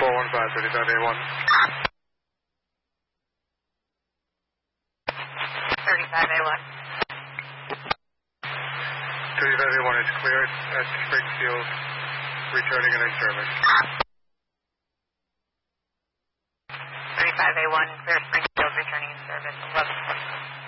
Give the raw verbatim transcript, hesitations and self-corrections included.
four one five, thirty-five A one. thirty-five A one. thirty-five A one is cleared at Springfield, returning and in service. thirty-five A one, clear Springfield, returning in service, eleven twenty.